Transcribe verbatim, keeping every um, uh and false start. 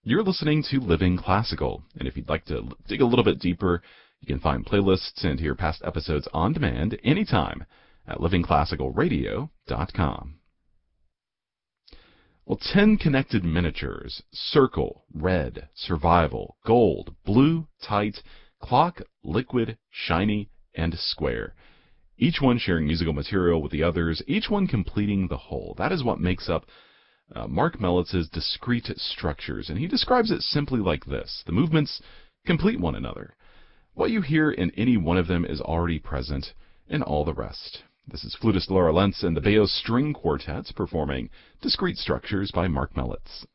You're listening to Living Classical, and if you'd like to dig a little bit deeper, you can find playlists and hear past episodes on demand anytime at living classical radio dot com. Well, ten connected miniatures: circle, red, survival, gold, blue, tight, clock, liquid, shiny, and square. Each one sharing musical material with the others, each one completing the whole. That is what makes up uh, Mark Melitz's discrete structures, and he describes it simply like this: the movements complete one another. What you hear in any one of them is already present in all the rest. This is flutist Laura Lentz and the Baio String Quartets performing Discrete Structures by Mark Melitz.